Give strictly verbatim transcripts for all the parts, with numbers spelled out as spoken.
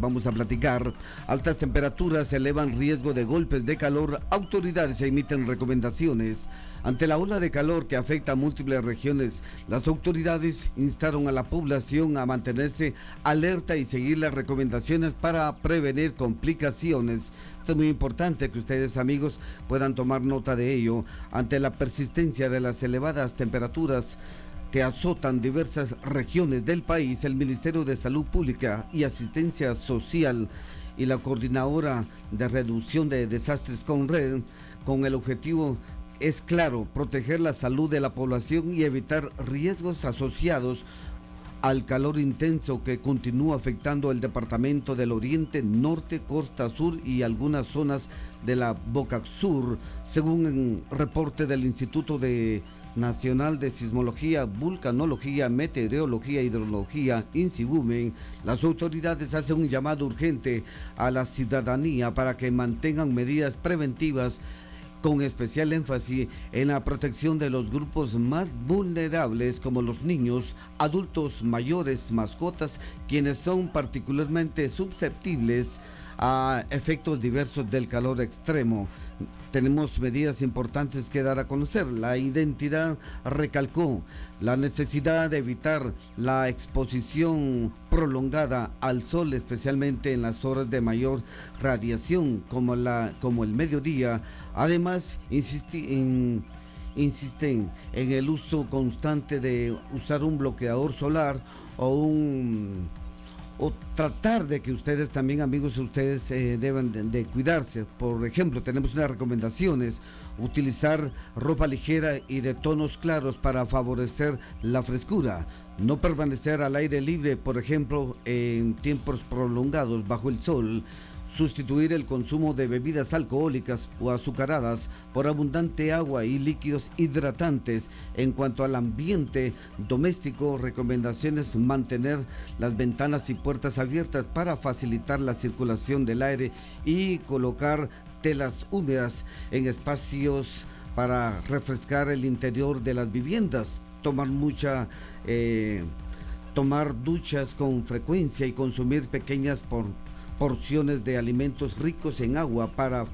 vamos a platicar. Altas temperaturas elevan riesgo de golpes de calor. Autoridades emiten recomendaciones. Ante la ola de calor que afecta a múltiples regiones, las autoridades instaron a la población a mantenerse alerta y seguir las recomendaciones para prevenir complicaciones. Esto es muy importante que ustedes, amigos, puedan tomar nota de ello. Ante la persistencia de las elevadas temperaturas que azotan diversas regiones del país, el Ministerio de Salud Pública y Asistencia Social y la Coordinadora de Reducción de Desastres CONRED, con el objetivo es claro, proteger la salud de la población y evitar riesgos asociados al calor intenso que continúa afectando el departamento del Oriente, Norte, Costa Sur y algunas zonas de la Boca Sur, según un reporte del Instituto de Nacional de Sismología, Vulcanología, Meteorología e Hidrología, INSIBUME. Las autoridades hacen un llamado urgente a la ciudadanía para que mantengan medidas preventivas con especial énfasis en la protección de los grupos más vulnerables como los niños, adultos mayores, mascotas, quienes son particularmente susceptibles a efectos diversos del calor extremo. Tenemos medidas importantes que dar a conocer. La identidad recalcó la necesidad de evitar la exposición prolongada al sol, especialmente en las horas de mayor radiación como, la, como el mediodía. Además, insiste en, insisten en el uso constante de usar un bloqueador solar o un... o tratar de que ustedes también, amigos, ustedes eh, deben de, de cuidarse. Por ejemplo, tenemos unas recomendaciones: utilizar ropa ligera y de tonos claros para favorecer la frescura, no permanecer al aire libre, por ejemplo, en tiempos prolongados bajo el sol, sustituir el consumo de bebidas alcohólicas o azucaradas por abundante agua y líquidos hidratantes. En cuanto al ambiente doméstico, recomendaciones: mantener las ventanas y puertas abiertas para facilitar la circulación del aire y colocar telas húmedas en espacios para refrescar el interior de las viviendas. Tomar mucha... Eh, tomar duchas con frecuencia y consumir pequeñas por porciones de alimentos ricos en agua para,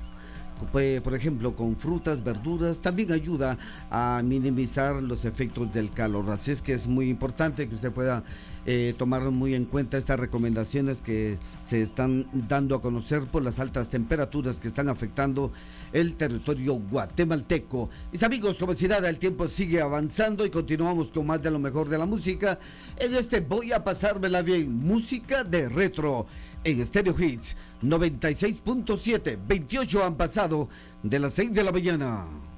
por ejemplo, con frutas, verduras, también ayuda a minimizar los efectos del calor. Así es que es muy importante que usted pueda eh, tomar muy en cuenta estas recomendaciones que se están dando a conocer por las altas temperaturas que están afectando el territorio guatemalteco. Mis amigos, como si nada, el tiempo sigue avanzando y continuamos con más de lo mejor de la música en este Voy a pasármela bien, música de retro en Stereo Hits noventa y seis punto siete. veintiocho han pasado de las seis de la mañana.